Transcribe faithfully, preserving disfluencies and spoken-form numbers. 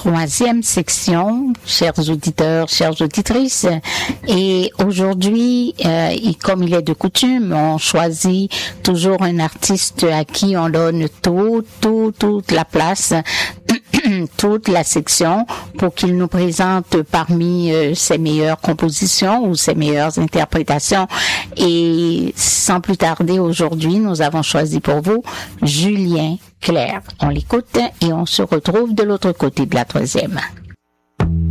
troisième section, chers auditeurs, chères auditrices. Et aujourd'hui, euh, et comme il est de coutume, on choisit toujours un artiste à qui on donne tout, tout, toute la place, toute la section, pour qu'il nous présente parmi euh, ses meilleures compositions ou ses meilleures interprétations. Et sans plus tarder, aujourd'hui, nous avons choisi pour vous Julien Clerc. On l'écoute et on se retrouve de l'autre côté de la troisième.